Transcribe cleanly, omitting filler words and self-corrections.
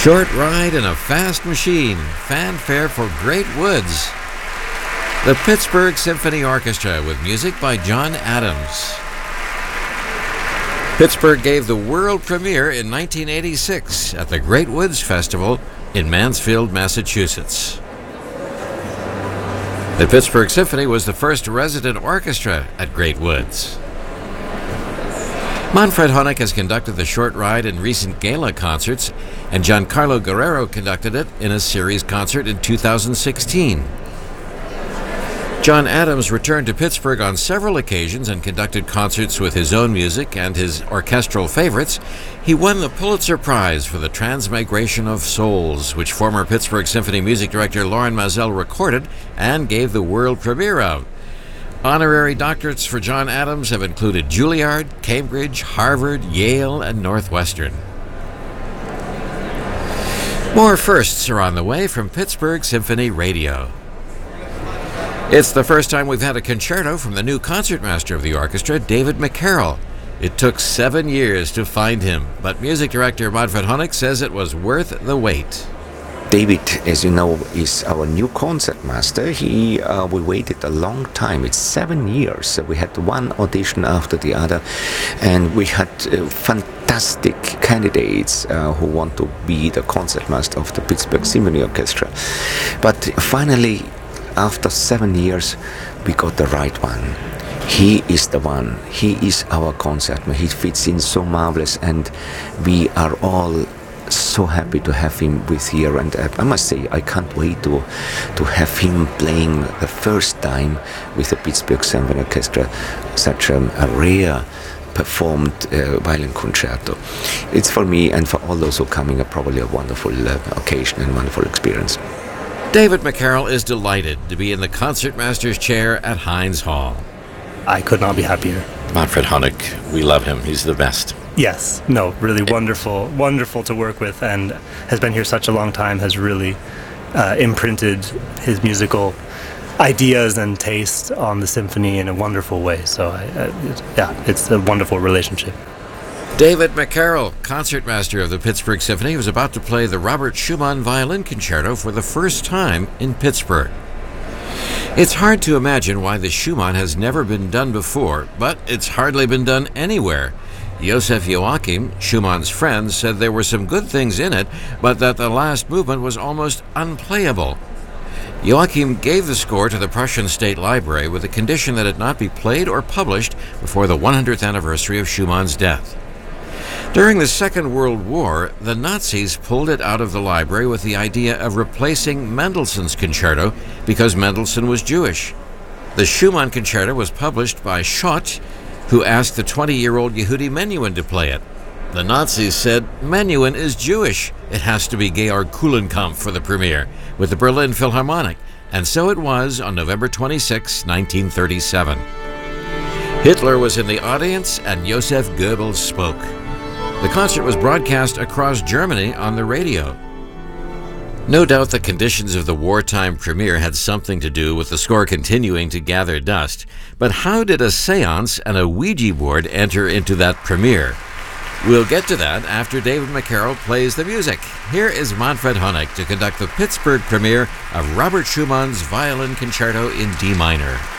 Short ride in a fast machine. Fanfare for Great Woods. The Pittsburgh Symphony Orchestra with music by John Adams. Pittsburgh gave the world premiere in 1986 at the Great Woods Festival in Mansfield, Massachusetts. The Pittsburgh Symphony was the first resident orchestra at Great Woods. Manfred Honeck has conducted the short ride in recent gala concerts, and Giancarlo Guerrero conducted it in a series concert in 2016. John Adams returned to Pittsburgh on several occasions and conducted concerts with his own music and his orchestral favorites. He won the Pulitzer Prize for the Transmigration of Souls, which former Pittsburgh Symphony music director Loren Mazel recorded and gave the world premiere of. Honorary doctorates for John Adams have included Juilliard, Cambridge, Harvard, Yale, and Northwestern. More firsts are on the way from Pittsburgh Symphony Radio. It's the first time we've had a concerto from the new concertmaster of the orchestra, David McCarroll. It took 7 years to find him, but music director Manfred Honeck says it was worth the wait. David, as you know, is our new concertmaster. We waited a long time. It's 7 years. We had one audition after the other, and we had fantastic candidates who want to be the concertmaster of the Pittsburgh Symphony Orchestra. But finally, after 7 years, we got the right one. He is the one. He is our concertmaster. He fits in so marvelous, and we are all so happy to have him with here. And I must say, I can't wait to have him playing the first time with the Pittsburgh Symphony Orchestra such a rare performed violin concerto. It's for me and for all those who are coming probably a wonderful occasion and wonderful experience. David McCarroll is delighted to be in the concertmaster's chair at Heinz Hall. I could not be happier. Manfred Honeck, we love him. He's the best. Yes, no, really wonderful to work with, and has been here such a long time, has really imprinted his musical ideas and taste on the symphony in a wonderful way. So, it's a wonderful relationship. David McCarroll, concertmaster of the Pittsburgh Symphony, was about to play the Robert Schumann Violin Concerto for the first time in Pittsburgh. It's hard to imagine why the Schumann has never been done before, but it's hardly been done anywhere. Josef Joachim, Schumann's friend, said there were some good things in it, but that the last movement was almost unplayable. Joachim gave the score to the Prussian State Library with the condition that it not be played or published before the 100th anniversary of Schumann's death. During the Second World War, the Nazis pulled it out of the library with the idea of replacing Mendelssohn's concerto because Mendelssohn was Jewish. The Schumann concerto was published by Schott, who asked the 20-year-old Yehudi Menuhin to play it. The Nazis said, Menuhin is Jewish. It has to be Georg Kulenkampff for the premiere, with the Berlin Philharmonic. And so it was on November 26, 1937. Hitler was in the audience and Joseph Goebbels spoke. The concert was broadcast across Germany on the radio. No doubt the conditions of the wartime premiere had something to do with the score continuing to gather dust. But how did a seance and a Ouija board enter into that premiere? We'll get to that after David McCarroll plays the music. Here is Manfred Honeck to conduct the Pittsburgh premiere of Robert Schumann's Violin Concerto in D minor.